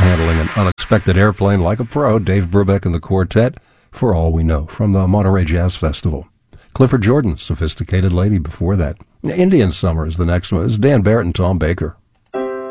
handling an unexpected airplane like a pro, Dave Brubeck and the Quartet, For All We Know, from the Monterey Jazz Festival. Clifford Jordan, Sophisticated Lady before that. Indian Summer is the next one. This is Dan Barrett and Tom Baker.